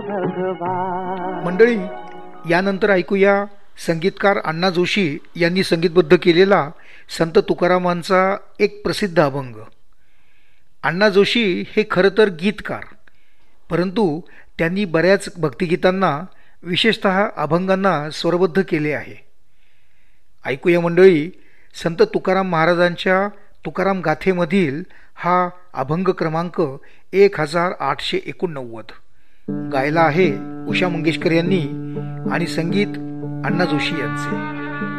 मंडळी, यानंतर ऐकूया संगीतकार अण्णा जोशी यांनी संगीतबद्ध केलेला संत तुकारामांचा एक प्रसिद्ध अभंग. अण्णा जोशी हे खरं तर गीतकार, परंतु त्यांनी बऱ्याच भक्तिगीतांना, विशेषतः अभंगांना स्वरबद्ध केले आहे. ऐकूया मंडळी, संत तुकाराम महाराजांच्या तुकाराम गाथेमधील हा अभंग क्रमांक 1889. गायला आहे उषा मंगेशकर यांनी आणि संगीत अण्णा जोशी यांचे.